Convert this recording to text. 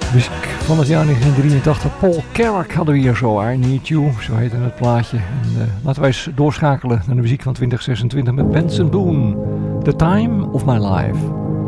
Muziek van het jaar 1983. Paul Carrack hadden we hier zo. I Need You, zo heette het plaatje. En, laten wij eens doorschakelen naar de muziek van 2026 met Benson Boone. The Time of My Life.